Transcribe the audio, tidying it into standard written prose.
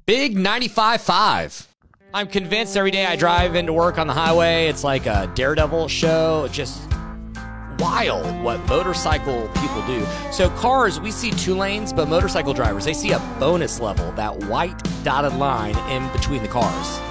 Big 95.5. I'm convinced every day I drive into work on the highway, it's like a Daredevil show. Just wild what motorcycle people do. So cars, we see 2 lanes, but motorcycle drivers, they see a bonus level, that white dotted line in between the cars.